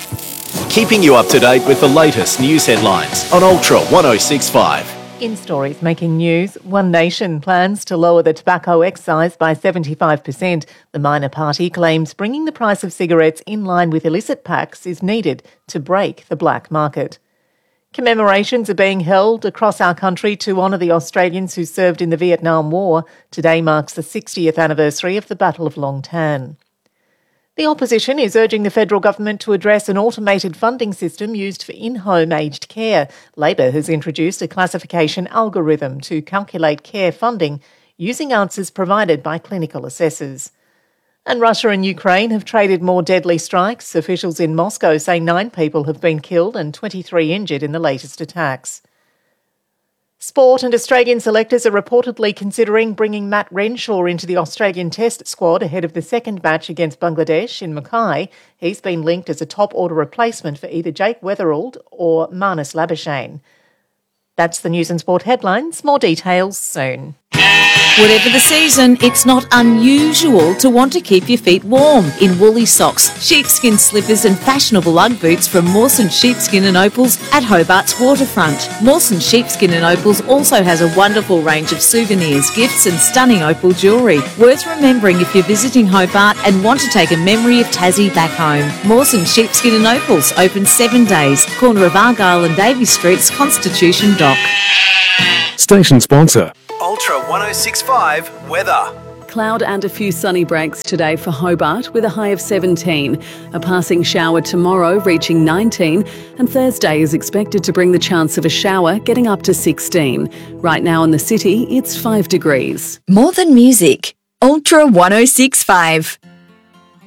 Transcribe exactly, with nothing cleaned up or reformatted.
Keeping you up to date with the latest news headlines on Ultra one oh six point five. In stories making news, One Nation plans to lower the tobacco excise by seventy-five percent. The minor party claims bringing the price of cigarettes in line with illicit packs is needed to break the black market. Commemorations are being held across our country to honour the Australians who served in the Vietnam War. Today marks the sixtieth anniversary of the Battle of Long Tan. The opposition is urging the federal government to address an automated funding system used for in-home aged care. Labor has introduced a classification algorithm to calculate care funding using answers provided by clinical assessors. And Russia and Ukraine have traded more deadly strikes. Officials in Moscow say nine people have been killed and twenty-three injured in the latest attacks. Sport and Australian selectors are reportedly considering bringing Matt Renshaw into the Australian Test squad ahead of the second match against Bangladesh in Mackay. He's been linked as a top-order replacement for either Jake Weatherald or Marnus Labuschagne. That's the news and sport headlines. More details soon. Whatever the season, it's not unusual to want to keep your feet warm in woolly socks, sheepskin slippers and fashionable Ugg boots from Mawson Sheepskin and Opals at Hobart's waterfront. Mawson Sheepskin and Opals also has a wonderful range of souvenirs, gifts and stunning opal jewellery. Worth remembering if you're visiting Hobart and want to take a memory of Tassie back home. Mawson Sheepskin and Opals, open seven days, corner of Argyle and Davy Streets, Constitution Dock. Station sponsor. Ultra one oh six point five weather. Cloud and a few sunny breaks today for Hobart with a high of seventeen. A passing shower tomorrow reaching nineteen, and Thursday is expected to bring the chance of a shower getting up to sixteen. Right now in the city, it's five degrees. More than music. Ultra one oh six point five.